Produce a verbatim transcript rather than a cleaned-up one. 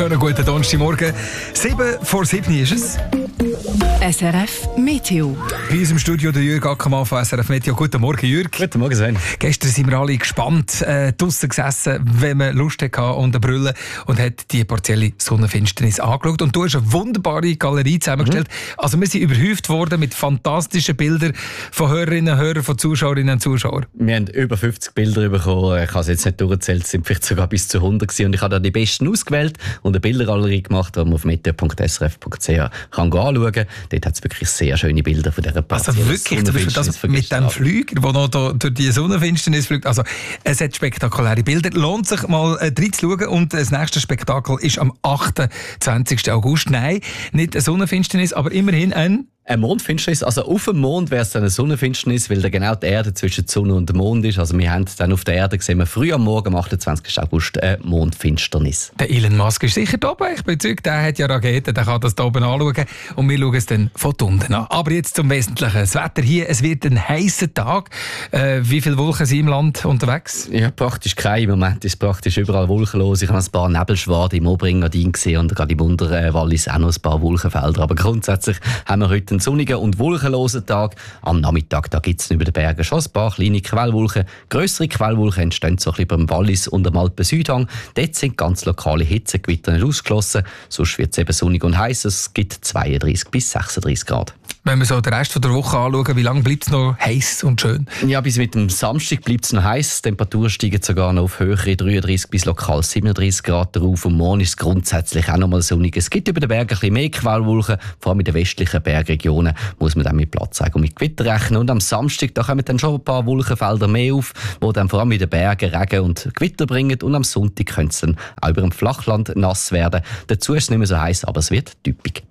Schönen guten Donnerstagmorgen. Sieben vor sieben ist es. S R F Meteo. Bei uns im Studio der Jürg Ackermann von S R F Meteo. Guten Morgen, Jürg. Guten Morgen, Sven. Gestern sind wir alle gespannt äh, draussen gesessen, wenn man Lust hatte und Brüllen und hat die partielle Sonnenfinsternis angeschaut. Und du hast eine wunderbare Galerie zusammengestellt. Mhm. Also wir sind überhäuft worden mit fantastischen Bildern von Hörerinnen und Hörern, von Zuschauerinnen und Zuschauern. Wir haben über fünfzig Bilder bekommen. Ich habe es jetzt nicht durchgezählt, es sind vielleicht sogar bis zu hundert gewesen. Und ich habe da die besten ausgewählt und eine Bildergalerie gemacht, die man auf meteo punkt s r f punkt c h kann anschauen kann. Dort hat es wirklich sehr schöne Bilder von dieser partiellen Also wirklich, zum Beispiel das mit dem Flüger, der noch da durch die Sonnenfinsternis fliegt. Also es hat spektakuläre Bilder. Lohnt sich mal äh, reinzuschauen. Und das nächste Spektakel ist am achtundzwanzigsten August. Nein, nicht eine Sonnenfinsternis, aber immerhin ein... Eine Mondfinsternis, also auf dem Mond wäre es dann eine Sonnenfinsternis, weil da genau die Erde zwischen der Sonne und dem Mond ist. Also wir haben dann auf der Erde gesehen, wir früh am Morgen, am achtundzwanzigsten August, eine Mondfinsternis. Der Elon Musk ist sicher da oben. Ich bin überzeugt, der hat ja Raketen, der kann das da oben anschauen. Und wir schauen es dann von unten an. Aber jetzt zum Wesentlichen. Das Wetter hier, es wird ein heißer Tag. Äh, wie viele Wolken sind im Land unterwegs? Ja, praktisch kein. Im Moment ist praktisch überall wolkenlos. Ich habe ein paar Nebelschwaden im Oberingadin gesehen und gerade im Unterwallis auch noch ein paar Wolkenfelder. Aber grundsätzlich haben wir heute einen sonnigen und wolkenlosen Tag. Am Nachmittag gibt es über den Bergen schon ein paar kleine Quellwolken. Grössere Quellwolken entstehen so ein bisschen beim Wallis und am Alpen-Südhang. Dort sind ganz lokale Hitzegewitter nicht ausgeschlossen. Sonst wird es eben sonnig und heiß. Es gibt zweiunddreißig bis sechsunddreißig Grad. Wenn wir so den Rest der Woche anschauen, wie lange bleibt es noch heiß und schön? Ja, bis mit dem Samstag bleibt es noch heiß. Die Temperatur steigt sogar noch auf höhere dreiunddreißig bis lokal siebenunddreißig Grad drauf. Und morgen ist es grundsätzlich auch noch mal sonnig. Es gibt über den Bergen ein bisschen mehr Quellwolken. Vor allem in den westlichen Bergregionen muss man dann mit Platzregen und mit Gewitter rechnen. Und am Samstag da kommen dann schon ein paar Wolkenfelder mehr auf, die dann vor allem in den Bergen Regen und Gewitter bringen. Und am Sonntag könnte es dann auch über dem Flachland nass werden. Dazu ist es nicht mehr so heiß, aber es wird typisch.